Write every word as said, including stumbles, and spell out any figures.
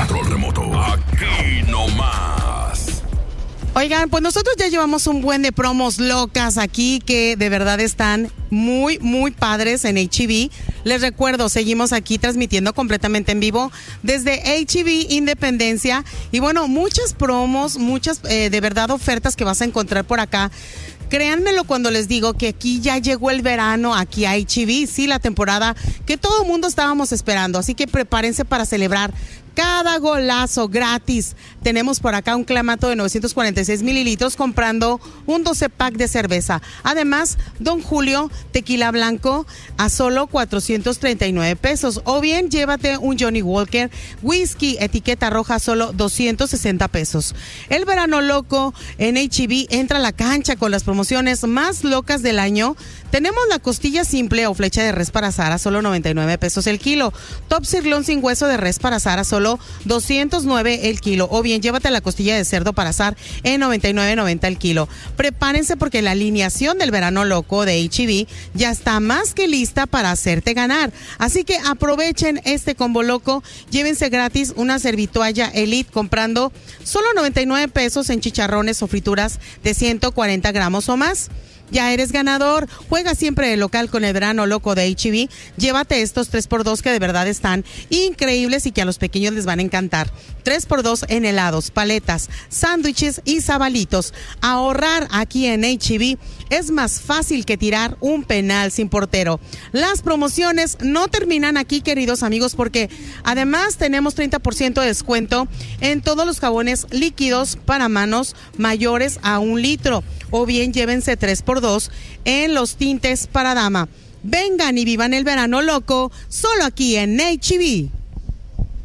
Control remoto. Aquí nomás. Oigan, pues nosotros ya llevamos un buen de promos locas aquí que de verdad están muy, muy padres en H E B. Les recuerdo, seguimos aquí transmitiendo completamente en vivo desde H E B Independencia. Y bueno, muchas promos, muchas eh, de verdad ofertas que vas a encontrar por acá. Créanmelo cuando les digo que aquí ya llegó el verano, aquí a H E B, sí, la temporada que todo el mundo estábamos esperando. Así que prepárense para celebrar cada golazo gratis. Tenemos por acá un clamato de novecientos cuarenta y seis mililitros comprando un doce pack de cerveza. Además, Don Julio tequila blanco a solo cuatrocientos treinta y nueve pesos. O bien, llévate un Johnny Walker whisky etiqueta roja a solo doscientos sesenta pesos. El verano loco en H E B entra a la cancha con las promociones más locas del año. Tenemos la costilla simple o flecha de res para asar a solo noventa y nueve pesos el kilo. Top sirloin sin hueso de res para asar a solo doscientos nueve el kilo. O bien, llévate la costilla de cerdo para asar en noventa y nueve noventa el kilo. Prepárense porque la alineación del verano loco de H E B ya está más que lista para hacerte ganar. Así que aprovechen este combo loco. Llévense gratis una servitoalla Elite comprando solo noventa y nueve pesos en chicharrones o frituras de ciento cuarenta gramos o más. Ya eres ganador. Juega siempre de local con el verano loco de H E B. Llévate estos tres por dos que de verdad están increíbles y que a los pequeños les van a encantar. tres por dos en helados, paletas, sándwiches y sabalitos. Ahorrar aquí en H E B es más fácil que tirar un penal sin portero. Las promociones no terminan aquí, queridos amigos, porque además tenemos treinta por ciento de descuento en todos los jabones líquidos para manos mayores a un litro. O bien llévense tres por dos en los tintes para dama. Vengan y vivan el verano loco solo aquí en H E B.